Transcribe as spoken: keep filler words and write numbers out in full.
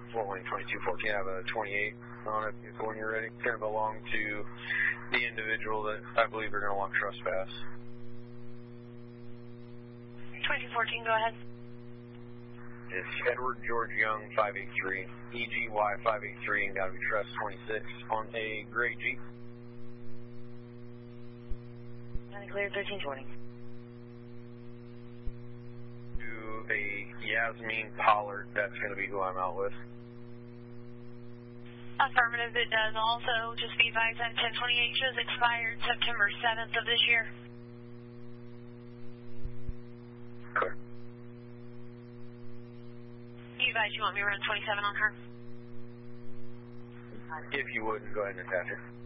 Fort Wayne twenty-two fourteen. I have a twenty-eight on it when you're ready. It's going to belong to the individual that I believe are going to want trespass. twenty-two fourteen, go ahead. It's Edward George Young, five eight three, E G Y five eight three, and got to be Trust twenty-six on a gray Jeep. County clear, thirteen twenty. To a Yasmin Pollard, that's going to be who I'm out with. Affirmative, it does also. Just be advised that ten twenty-eight shows expired September seventh of this year. Clear. You guys, you want me to run twenty-seven on her? If you would, go ahead and attach it.